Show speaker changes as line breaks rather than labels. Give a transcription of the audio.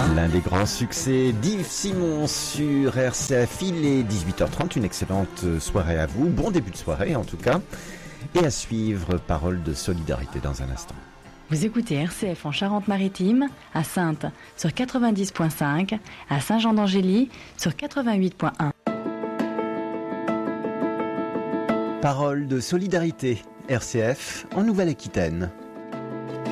L'un des grands succès d'Yves Simon sur RCF. Il est 18h30, une excellente soirée à vous. Bon début de soirée en tout cas. Et à suivre, Parole de solidarité dans un instant.
Vous écoutez RCF en Charente-Maritime, à Saintes sur 90.5, à Saint-Jean-d'Angély sur 88.1.
Parole de solidarité, RCF en Nouvelle-Aquitaine.